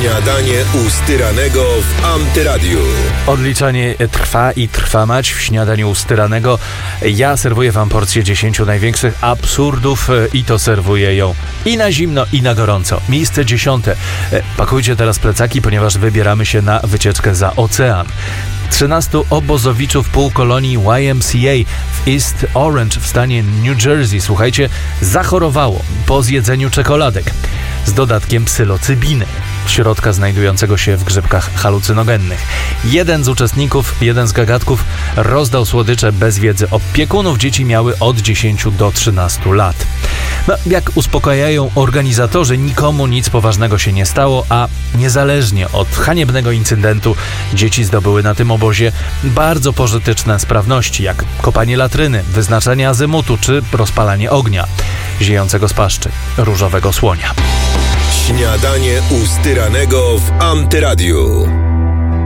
Śniadanie u Styranego w Antyradiu. Odliczanie trwa i trwa mać w śniadaniu u Styranego. Ja serwuję wam porcję 10 największych absurdów i to serwuję ją i na zimno, i na gorąco. Miejsce 10. Pakujcie teraz plecaki, ponieważ wybieramy się na wycieczkę za ocean. 13 obozowiczów półkolonii YMCA w East Orange w stanie New Jersey, słuchajcie, zachorowało po zjedzeniu czekoladek z dodatkiem psylocybiny, środka znajdującego się w grzybkach halucynogennych. Jeden z gagatków rozdał słodycze bez wiedzy opiekunów. Dzieci miały od 10 do 13 lat. Jak uspokajają organizatorzy, nikomu nic poważnego się nie stało, a niezależnie od haniebnego incydentu dzieci zdobyły na tym obozie bardzo pożyteczne sprawności, jak kopanie latryny, wyznaczanie azymutu czy rozpalanie ognia ziejącego z paszczy różowego słonia. Śniadanie u Styranego w Antyradiu.